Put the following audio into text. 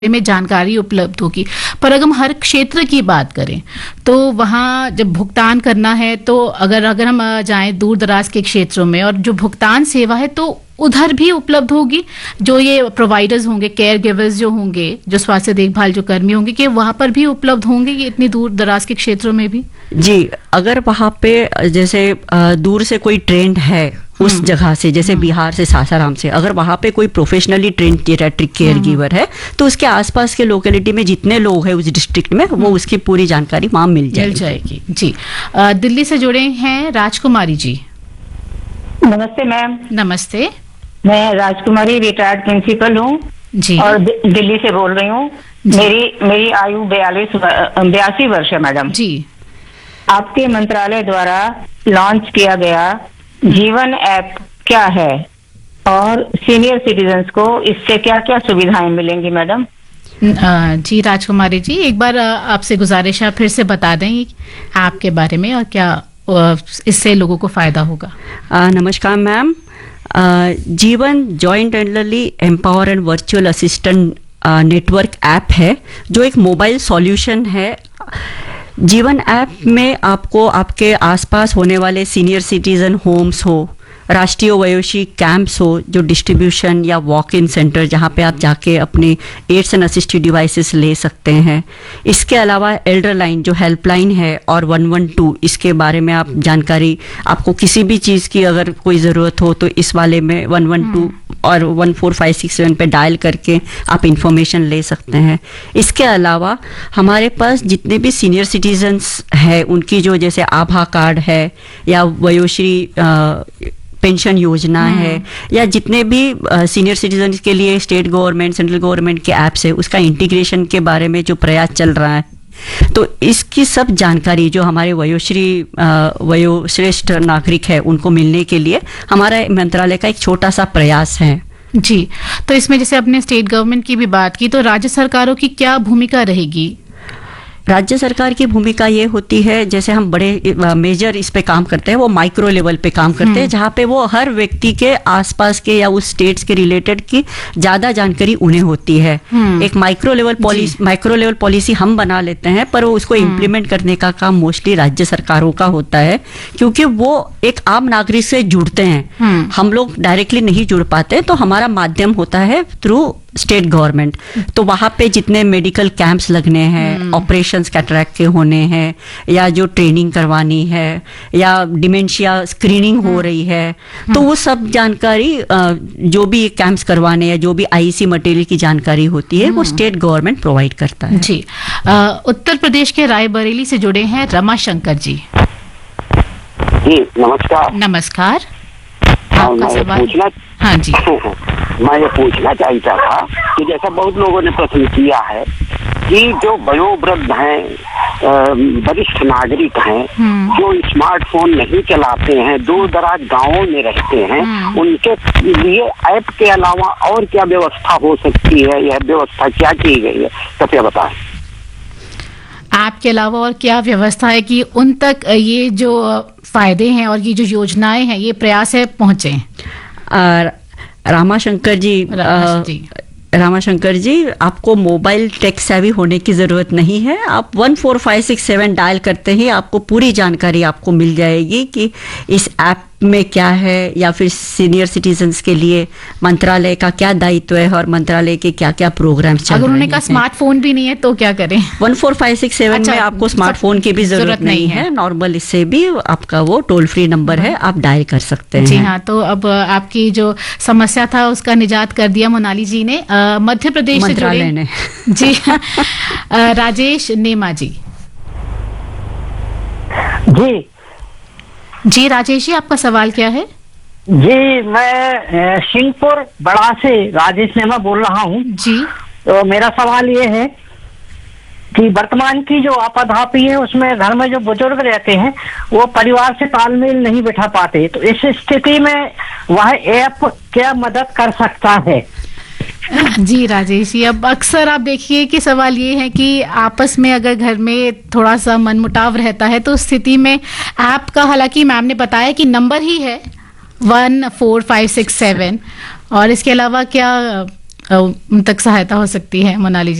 में जानकारी उपलब्ध होगी। पर अगर हम हर क्षेत्र की बात करें तो वहाँ जब भुगतान करना है तो अगर हम जाएं दूर दराज के क्षेत्रों में, और जो भुगतान सेवा है तो उधर भी उपलब्ध होगी, जो ये प्रोवाइडर्स होंगे, केयर गिवर्स जो होंगे, जो स्वास्थ्य देखभाल जो कर्मी होंगे, कि वहाँ पर भी उपलब्ध होंगे ये इतनी दूर दराज के क्षेत्रों में भी? जी, अगर वहाँ पे जैसे दूर से कोई ट्रेंड है उस जगह से, जैसे बिहार से, सासाराम से, अगर वहाँ पे कोई professionally trained geriatric care giver है तो उसके आसपास के लोकेलिटी में जितने लोग हैं उस डिस्ट्रिक्ट में, वो उसकी पूरी जानकारी वहाँ मिल जाएगी। जी, दिल्ली से जुड़े हैं राजकुमारी जी। नमस्ते मैम। नमस्ते। मैं राजकुमारी रिटायर्ड प्रिंसिपल हूँ जी, और दिल्ली से बोल रही हूँ। मेरी आयु 82 वर्ष है मैडम जी। आपके मंत्रालय द्वारा लॉन्च किया गया जीवन ऐप क्या है और सीनियर सिटीजन्स को इससे क्या क्या सुविधाएं मिलेंगी मैडम? जी राजकुमारी जी, एक बार आपसे गुजारिश है फिर से बता दें ऐप के बारे में और क्या इससे लोगों को फायदा होगा। नमस्कार मैम। जीवन joint एंडरली empower and virtual assistant network app है, जो एक मोबाइल सॉल्यूशन है। जीवन ऐप में आपको आपके आसपास होने वाले सीनियर सिटीजन होम्स हो, राष्ट्रीय वयोश्री कैंप्स हो, जो डिस्ट्रीब्यूशन या वॉक इन सेंटर जहाँ पे आप जाके अपने एड्स एंड असिस्टिव डिवाइसेस ले सकते हैं। इसके अलावा एल्डर लाइन जो हेल्पलाइन है और 112, इसके बारे में आप जानकारी, आपको किसी भी चीज़ की अगर कोई ज़रूरत हो तो इस वाले में 112 और 14567 पे डायल करके आप इंफॉर्मेशन ले सकते हैं। इसके अलावा हमारे पास जितने भी सीनियर सिटीजन्स हैं उनकी जो जैसे आभा कार्ड है या वयोश्री पेंशन योजना है, या जितने भी सीनियर सिटीजन के लिए स्टेट गवर्नमेंट, सेंट्रल गवर्नमेंट के ऐप्स है, उसका इंटीग्रेशन के बारे में जो प्रयास चल रहा है, तो इसकी सब जानकारी जो हमारे वयोश्रेष्ठ नागरिक है उनको मिलने के लिए हमारा मंत्रालय का एक छोटा सा प्रयास है। जी, तो इसमें जैसे अपने स्टेट गवर्नमेंट की भी बात की, तो राज्य सरकारों की क्या भूमिका रहेगी? राज्य सरकार की भूमिका ये होती है, जैसे हम बड़े मेजर इस पे काम करते हैं, वो माइक्रो लेवल पे काम करते हैं, जहाँ पे वो हर व्यक्ति के आसपास के या उस स्टेट्स के रिलेटेड की ज्यादा जानकारी उन्हें होती है। एक माइक्रो लेवल पॉलिसी हम बना लेते हैं, पर वो उसको इम्प्लीमेंट करने का काम मोस्टली राज्य सरकारों का होता है, क्योंकि वो एक आम नागरिक से जुड़ते हैं। हम लोग डायरेक्टली नहीं जुड़ पाते, तो हमारा माध्यम होता है थ्रू स्टेट गवर्नमेंट। तो वहाँ पे जितने मेडिकल कैंप्स लगने हैं, ऑपरेशंस कैटरैक्ट के होने हैं, या जो ट्रेनिंग करवानी है, या डिमेंशिया स्क्रीनिंग हो रही है, तो वो सब जानकारी जो भी कैंप्स करवाने या जो भी आईसी मटेरियल की जानकारी होती है वो स्टेट गवर्नमेंट प्रोवाइड करता है। जी, उत्तर प्रदेश के रायबरेली से जुड़े हैं रमाशंकर जी। जी नमस्कार। नमस्कार, आपका सवाल? हाँ जी। मैं ये पूछना चाहता था कि जैसा बहुत लोगों ने प्रश्न किया है कि जो वयोवृद्ध हैं, वरिष्ठ नागरिक हैं, जो स्मार्टफोन नहीं चलाते हैं, दूर दराज गाँवों में रहते हैं, उनके लिए ऐप के अलावा और क्या व्यवस्था हो सकती है? यह व्यवस्था क्या की गई है, कृपया बताएं। ऐप के अलावा और क्या व्यवस्था है कि उन तक ये जो फायदे हैं और ये जो योजनाएं हैं, ये प्रयास है पहुंचे? रामाशंकर जी, आपको मोबाइल टेक सेवी होने की ज़रूरत नहीं है। आप 14567 डायल करते ही आपको पूरी जानकारी आपको मिल जाएगी कि इस ऐप में क्या है, या फिर सीनियर सिटीजन्स के लिए मंत्रालय का क्या दायित्व है और मंत्रालय के क्या क्या प्रोग्राम्स चल रहे हैं। अगर उन्हें का स्मार्टफोन भी नहीं है तो क्या करें? 14567 में आपको स्मार्टफोन की भी जरूरत नहीं है, नॉर्मल इससे भी आपका वो टोल फ्री नंबर है, आप डायल कर सकते हैं। जी हाँ, तो अब आपकी जो समस्या था उसका निजात कर दिया मोनाली जी ने, मध्य प्रदेश से जुड़े ने। जी राजेश नेमा जी। जी राजेश जी, आपका सवाल क्या है? जी, मैं सिंहपुर बड़ा से राजेश नेमा बोल रहा हूँ जी। तो मेरा सवाल ये है कि वर्तमान की जो आपाधापी है उसमें घर में जो बुजुर्ग रहते हैं वो परिवार से तालमेल नहीं बिठा पाते, तो इस स्थिति में वह ऐप क्या मदद कर सकता है? जी राजेश जी, अब अक्सर आप देखिए कि सवाल ये है कि आपस में अगर घर में थोड़ा सा मनमुटाव रहता है तो उस स्थिति में ऐप का, हालांकि मैम ने बताया कि नंबर ही है 14567, और इसके अलावा क्या उन तक सहायता हो सकती है? मोनाली जी।